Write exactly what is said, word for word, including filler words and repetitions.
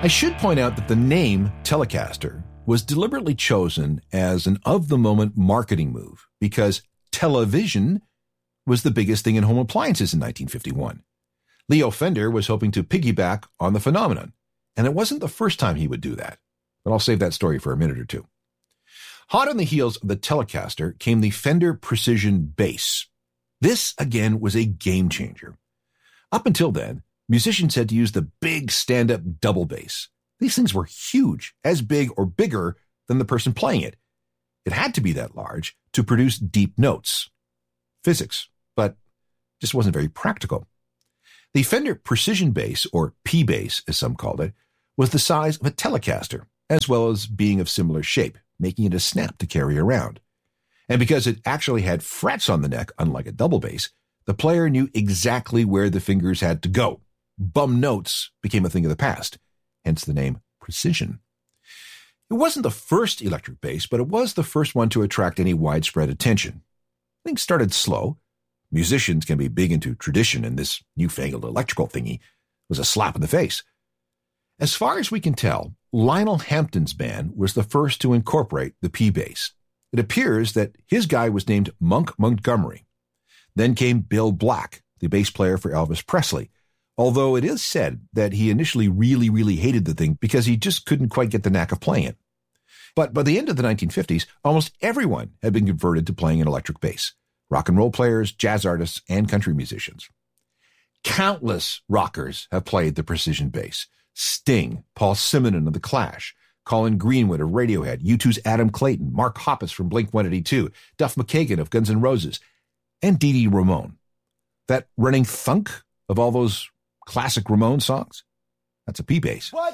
I should point out that the name Telecaster was deliberately chosen as an of-the-moment marketing move because television was the biggest thing in home appliances in nineteen fifty-one. Leo Fender was hoping to piggyback on the phenomenon, and it wasn't the first time he would do that. But I'll save that story for a minute or two. Hot on the heels of the Telecaster came the Fender Precision Bass. This, again, was a game changer. Up until then, musicians had to use the big stand-up double bass. These things were huge, as big or bigger than the person playing it. It had to be that large to produce deep notes. Physics, but just wasn't very practical. The Fender Precision Bass, or P-Bass as some called it, was the size of a Telecaster, as well as being of similar shape, making it a snap to carry around. And because it actually had frets on the neck, unlike a double bass, the player knew exactly where the fingers had to go. Bum notes became a thing of the past, hence the name Precision. It wasn't the first electric bass, but it was the first one to attract any widespread attention. Things started slow. Musicians can be big into tradition, and this newfangled electrical thingy was a slap in the face. As far as we can tell, Lionel Hampton's band was the first to incorporate the P-Bass. It appears that his guy was named Monk Montgomery. Then came Bill Black, the bass player for Elvis Presley, although it is said that he initially really, really hated the thing because he just couldn't quite get the knack of playing it. But by the end of the nineteen fifties, almost everyone had been converted to playing an electric bass. Rock and roll players, jazz artists, and country musicians. Countless rockers have played the Precision Bass. Sting, Paul Simonon of The Clash, Colin Greenwood of Radiohead, U two's Adam Clayton, Mark Hoppus from Blink one eighty-two, Duff McKagan of Guns N' Roses, and Dee Dee Ramone. That running thunk of all those classic Ramone songs, that's a P-Bass. What?